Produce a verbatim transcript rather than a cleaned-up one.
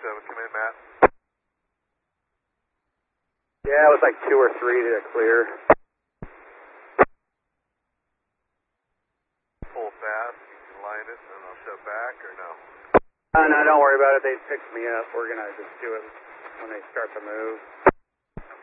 seven, come in, Matt. Yeah, it was like two or three to clear. Pull fast, you can line it, and I'll shut back, or no? Uh, no, don't worry about it. They picked me up. We're going to just do it when they start to move.